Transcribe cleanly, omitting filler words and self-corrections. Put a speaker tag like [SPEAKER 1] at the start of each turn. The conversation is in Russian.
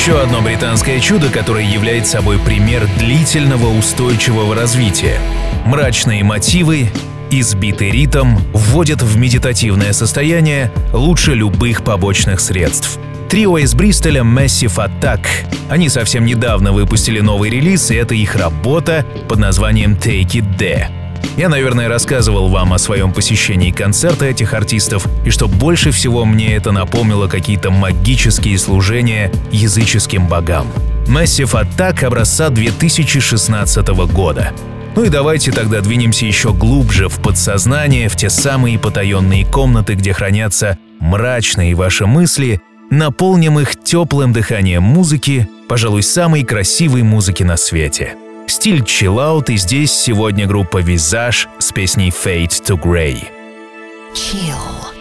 [SPEAKER 1] Еще одно британское чудо, которое является собой пример длительного устойчивого развития. Мрачные мотивы, избитый ритм вводят в медитативное состояние лучше любых побочных средств. Трио из Бристоля Massive Attack. Они совсем недавно выпустили новый релиз, и это их работа под названием Take It There. Я, наверное, рассказывал вам о своем посещении концерта этих артистов, и что больше всего мне это напомнило какие-то магические служения языческим богам. Massive Attack образца 2016 года. Ну и давайте тогда двинемся еще глубже в подсознание, в те самые потаенные комнаты, где хранятся мрачные ваши мысли, наполним их теплым дыханием музыки, пожалуй, самой красивой музыки на свете. Стиль chill-out, и здесь сегодня группа Visage с песней Fade to Grey.
[SPEAKER 2] Chill.